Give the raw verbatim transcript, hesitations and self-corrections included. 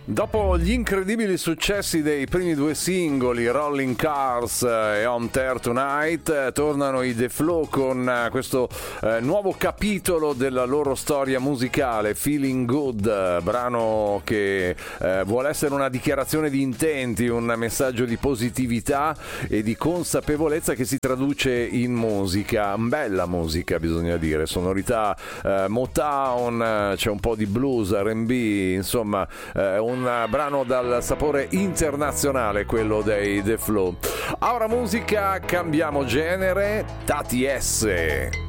Dopo gli incredibili successi dei primi due singoli, Rolling Cars e On Tear Tonight, tornano i The Flow con questo eh, nuovo capitolo della loro storia musicale, Feeling Good, brano che eh, vuole essere una dichiarazione di intenti, un messaggio di positività e di consapevolezza che si traduce in musica, bella musica bisogna dire, sonorità eh, Motown, eh, c'è un po' di blues, R and B, insomma eh, un un brano dal sapore internazionale, quello dei The Flow. Ora musica, cambiamo genere, Tati S.